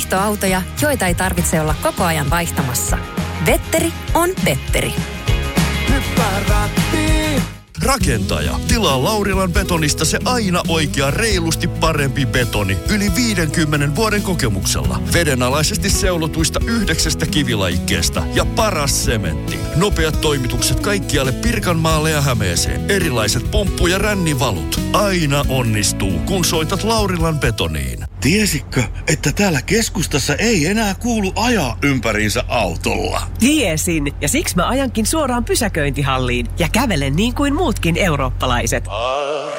vaihtoautoja, joita ei tarvitse olla koko ajan vaihtamassa. Vetteri on Vetteri. Hyppää rattiin. Rakentaja. Tilaa Laurilan Betonista se aina oikea, reilusti parempi betoni. Yli 50 vuoden kokemuksella. Vedenalaisesti seulotuista 9 kivilajikkeesta. Ja paras sementti. Nopeat toimitukset kaikkialle Pirkanmaalle ja Hämeeseen. Erilaiset pumppu- ja rännivalut. Aina onnistuu, kun soitat Laurilan Betoniin. Tiesitkö, että täällä keskustassa ei enää kuulu ajaa ympäriinsä autolla? Tiesin, ja siksi mä ajankin suoraan pysäköintihalliin ja kävelen niin kuin muutkin eurooppalaiset.